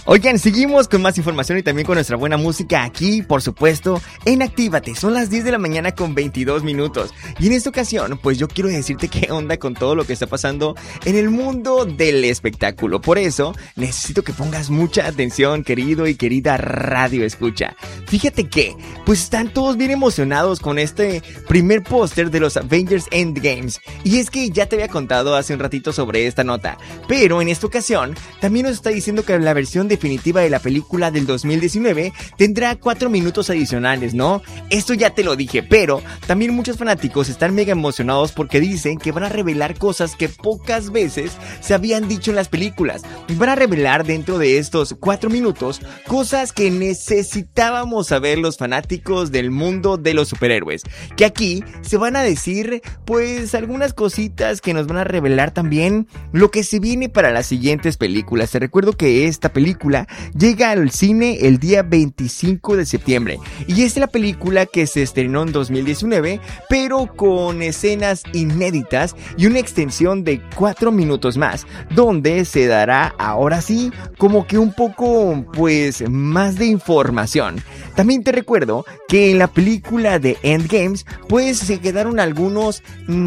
Oigan, seguimos con más información y también con nuestra buena música aquí, por supuesto, en Actívate. Son las 10 de la mañana con 22 minutos. Y en esta ocasión, pues yo quiero decirte qué onda con todo lo que está pasando en el mundo del espectáculo. Por eso, necesito que pongas mucha atención, querido y querida radio escucha. Fíjate que, pues están todos bien emocionados con este primer póster de los Avengers Endgames. Y es que ya te había contado hace un ratito sobre esta nota. Pero en esta ocasión, también nos está diciendo que la versión definitiva de la película del 2019 tendrá 4 minutos adicionales, ¿no? Esto ya te lo dije, pero también muchos fanáticos están mega emocionados porque dicen que van a revelar cosas que pocas veces se habían dicho en las películas. Van a revelar dentro de estos 4 minutos cosas que necesitábamos saber los fanáticos del mundo de los superhéroes. Que aquí se van a decir, pues, algunas cositas que nos van a revelar también lo que se viene para las siguientes películas. Te recuerdo que esta película llega al cine el día 25 de septiembre y es la película que se estrenó en 2019, pero con escenas inéditas y una extensión de 4 minutos más, donde se dará ahora sí como que un poco pues más de información. También te recuerdo que en la película de Endgames pues se quedaron algunos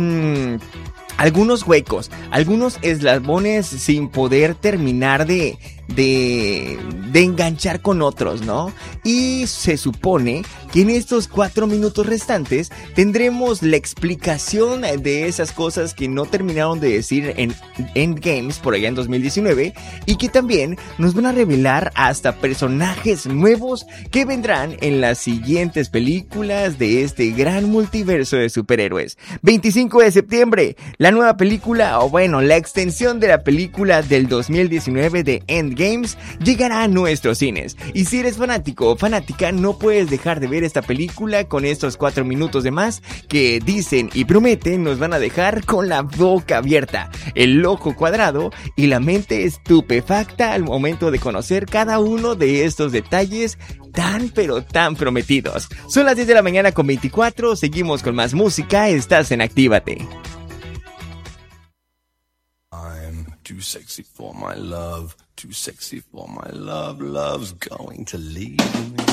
huecos, algunos eslabones sin poder terminar de enganchar con otros, ¿no? Y se supone que en estos 4 minutos restantes tendremos la explicación de esas cosas que no terminaron de decir en Endgames por allá en 2019 y que también nos van a revelar hasta personajes nuevos que vendrán en las siguientes películas de este gran multiverso de superhéroes. 25 de septiembre, la nueva película, o bueno, la extensión de la película del 2019 de Endgames llegará a nuestros cines. Y si eres fanático o fanática, no puedes dejar de ver esta película con estos 4 minutos de más que dicen y prometen nos van a dejar con la boca abierta, el ojo cuadrado y la mente estupefacta al momento de conocer cada uno de estos detalles tan pero tan prometidos. Son las 10 de la mañana con 24, seguimos con más música, estás en Actívate. I'm too sexy for my love, too sexy for my love, love's going to leave me.